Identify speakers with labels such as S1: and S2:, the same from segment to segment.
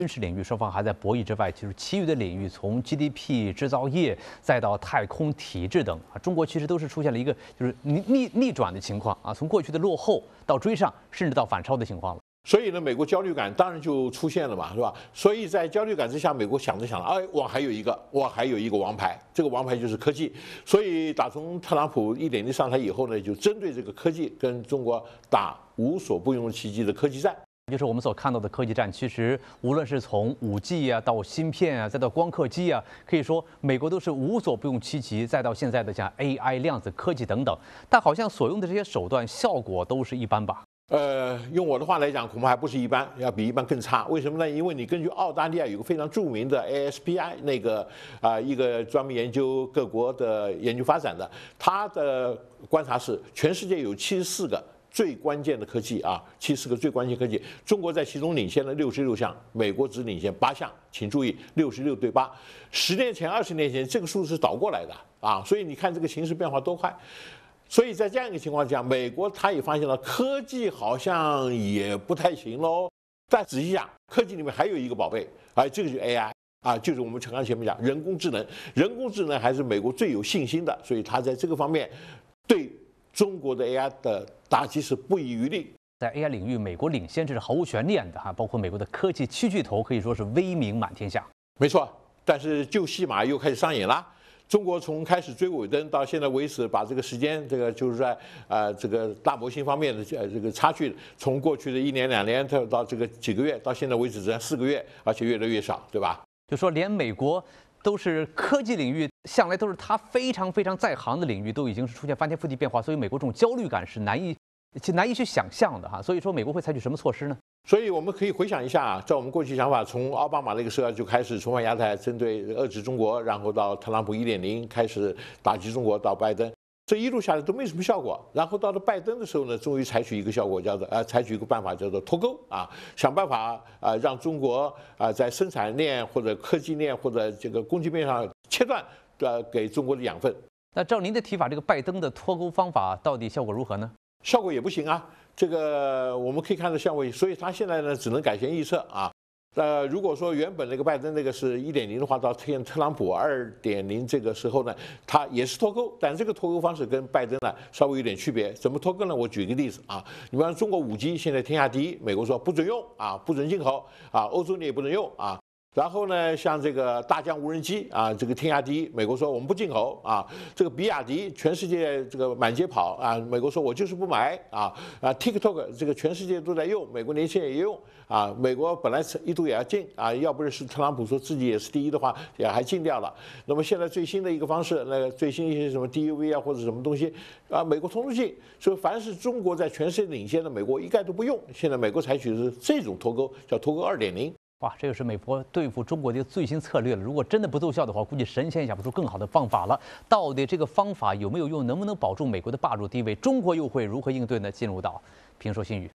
S1: 军事领域双方还在博弈之外，其实其余的领域，从 GDP、制造业再到太空体制等啊，中国其实都是出现了一个就是逆转的情况啊，从过去的落后到追上，甚至到反超的情况了。
S2: 所以呢，美国焦虑感当然就出现了嘛，是吧？所以在焦虑感之下，美国想着，哎，我还有一个王牌，这个王牌就是科技。所以打从特朗普1.0上台以后呢，就针对这个科技跟中国打无所不用其极的科技战。
S1: 就是我们所看到的科技战，其实无论是从5G 啊，到芯片啊，再到光刻机啊，可以说美国都是无所不用其极，再到现在的像 AI、量子科技等等，但好像所用的这些手段效果都是一般吧。
S2: 用我的话来讲，恐怕还不是一般，要比一般更差。为什么呢？因为你根据澳大利亚有个非常著名的 ASPI 那个一个专门研究各国的研究发展的，他的观察是，全世界有74个最关键的科技啊，74个最关键科技，中国在其中领先了66项，美国只领先8项。请注意，66对8。10年前、20年前，这个数是倒过来的啊，所以你看这个形势变化多快。 所以在这样一个情况下，美国他也发现了科技好像也不太行喽。但仔细想，科技里面还有一个宝贝，这个就是 AI 啊，就是我们刚前面讲人工智能。人工智能还是美国最有信心的，所以他在这个方面对中国的 AI 的打击是不遗余力。
S1: 在 AI 领域，美国领先这是毫无悬念的哈，包括美国的科技7巨头可以说是威名满天下。
S2: 没错，但是旧戏码又开始上演了。 中国从开始追尾灯到现在为止，把这个时间，这个就是在这个大模型方面的这个差距，从过去的1年2年到这个几个月，到现在为止只剩4个月，而且越来越少，对吧？
S1: 就说连美国都是科技领域向来都是他非常在行的领域，都已经是出现翻天覆地变化，所以美国这种焦虑感是难以去想象的哈。所以说美国会采取什么措施呢？
S2: 所以我们可以回想一下啊，在我们过去想法，从奥巴马那个时候就开始重返亚太，针对遏制中国，然后到特朗普1.0开始打击中国，到拜登，这一路下来都没什么效果。然后到了拜登的时候呢，终于采取一个效果，叫做采取一个办法叫做脱钩啊，想办法让中国在生产链或者科技链或者这个供给面上切断给中国的养分。那
S1: 照您的提法，这个拜登的脱钩方法到底效果如何呢？
S2: 效果也不行啊。 这个我们可以看到效果，所以他现在呢只能改弦易辙啊。如果说原本那个拜登那个是1.0的话，到特朗普2.0这个时候呢，他也是脱钩，但这个脱钩方式跟拜登呢稍微有点区别。怎么脱钩呢？我举一个例子啊，你比方中国5G现在天下第一，美国说不准用啊，不准进口啊，欧洲你也不能用啊。 然后呢，像这个大疆无人机啊，这个天下第一，美国说我们不进口啊。这个比亚迪全世界这个满街跑啊，美国说我就是不买啊。TikTok 这个全世界都在用，美国年轻人也用啊。美国本来一度也要禁啊，要不是特朗普说自己也是第一的话，也还禁掉了。那么现在最新的一个方式，那个最新一些什么 DUV 啊或者什么东西啊，美国通通禁。所以凡是中国在全世界领先的，美国一概都不用。现在美国采取的是这种脱钩，叫脱钩2.0。
S1: 哇，这就是美国对付中国的最新策略了。如果真的不奏效的话，估计神仙也想不出更好的方法了。到底这个方法有没有用，能不能保住美国的霸主地位？中国又会如何应对呢？进入到评说新语。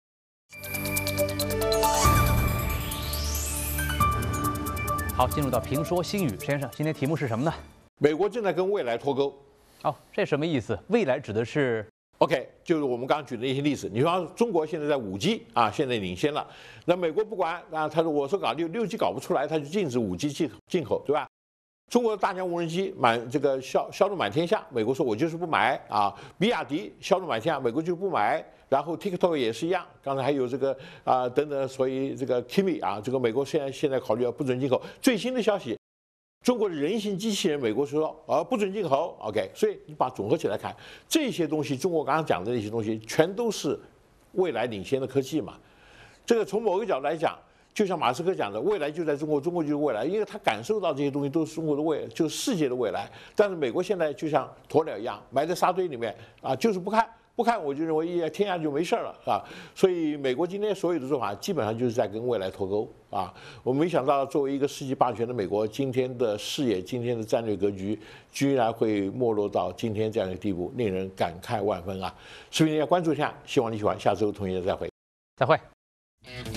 S1: 好，进入到评说新语，石先生，今天题目是什么呢？
S2: 美国正在跟未来脱钩。
S1: 哦，这什么意思？未来指的是？
S2: OK， 就是我们刚刚举的一些例子。你说中国现在在5G啊，现在领先了，那美国不管啊，他说我说搞6G 搞不出来，他就禁止5G 进口，对吧？中国的大疆无人机这个销路满天下，美国说我就是不买啊。比亚迪销路满天下，美国就不买。然后 TikTok 也是一样，刚才还有这个等等，所以这个 Kimi 啊，这个美国现在考虑要不准进口。最新的消息。 中国的人形机器人，美国说不准进口 ，OK， 所以你把总合起来看，这些东西，中国刚刚讲的那些东西，全都是未来领先的科技嘛。这个从某个角度来讲，就像马斯克讲的，未来就在中国，中国就是未来，因为他感受到这些东西都是中国的未来，就是世界的未来。但是美国现在就像鸵鸟一样，埋在沙堆里面啊，就是不看。 不看我就认为天下就没事了啊，所以美国今天所有的做法基本上就是在跟未来脱钩啊。我没想到作为一个世纪霸权的美国，今天的视野、今天的战略格局，居然会没落到今天这样的地步，令人感慨万分啊！视频要关注一下，希望你喜欢，下周同一日再会。
S1: 再会。